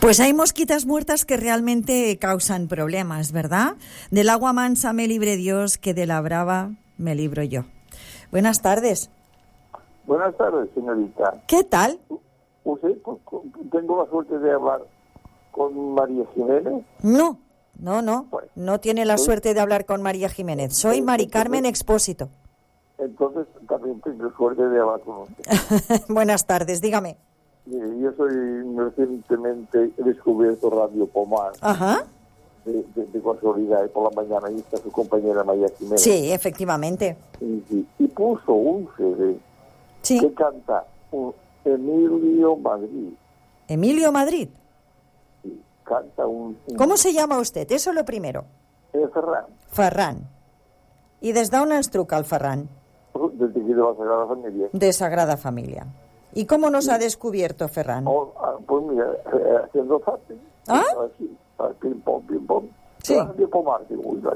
Pues hay mosquitas muertas que realmente causan problemas, ¿verdad? Del agua mansa me libre Dios, que de la brava me libro yo. Buenas tardes. Buenas tardes, señorita. ¿Qué tal? ¿Usted, tengo la suerte de hablar con María Jiménez? No. Bueno, No tiene la suerte de hablar con María Jiménez. Soy Mari Carmen Expósito. Entonces también tengo suerte de hablar con usted. Buenas tardes, dígame. Yo soy recientemente he descubierto Radio Pomar. Ajá. De casualidad, y por la mañana ahí está su compañera María Jiménez. Sí, efectivamente. Y puso un CD Sí. que canta Emilio Madrid. Emilio Madrid. Sí, canta ¿Cómo se llama usted? Eso lo primero. Ferran. Ferran. I des d'on ens truca el Ferran? Desde aquí de la Sagrada Familia. De Sagrada Familia. ¿Y cómo nos ha descubierto Ferran? Pues mira, haciendo fácil. ¿Ah? Así, pim pom, pim pom. Sí. Radio Pomar, digo,